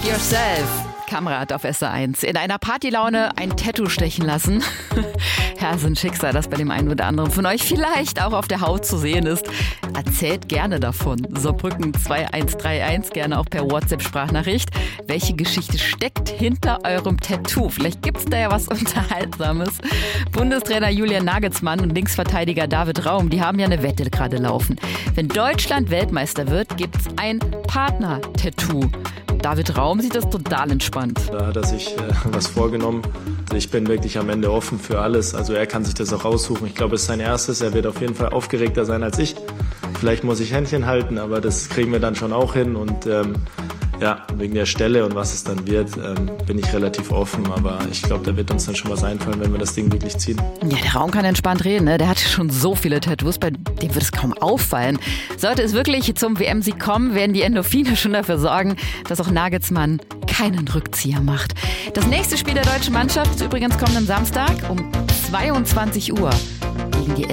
Yourself. Kamerad auf SR1. In einer Partylaune ein Tattoo stechen lassen. Ja, so ein Schicksal, das bei dem einen oder anderen von euch vielleicht auch auf der Haut zu sehen ist. Erzählt gerne davon. Saarbrücken 2131, gerne auch per WhatsApp-Sprachnachricht. Welche Geschichte steckt hinter eurem Tattoo? Vielleicht gibt's da ja was Unterhaltsames. Bundestrainer Julian Nagelsmann und Linksverteidiger David Raum, die haben ja eine Wette gerade laufen. Wenn Deutschland Weltmeister wird, gibt's ein Partner-Tattoo. David Raum sieht das total entspannt. Da hat er sich was vorgenommen. Ich bin wirklich am Ende offen für alles. Also er kann sich das auch aussuchen. Ich glaube, es ist sein erstes. Er wird auf jeden Fall aufgeregter sein als ich. Vielleicht muss ich Händchen halten, aber das kriegen wir dann schon auch hin. Und wegen der Stelle und was es dann wird, bin ich relativ offen. Aber ich glaube, da wird uns dann schon was einfallen, wenn wir das Ding wirklich ziehen. Ja, der Raum kann entspannt reden. Ne? Der hat schon so viele Tattoos, bei dem wird es kaum auffallen. Sollte es wirklich zum WM-Sieg kommen, werden die Endorphine schon dafür sorgen, dass auch Nagelsmann keinen Rückzieher macht. Das nächste Spiel der deutschen Mannschaft ist übrigens kommenden Samstag um 22 Uhr gegen die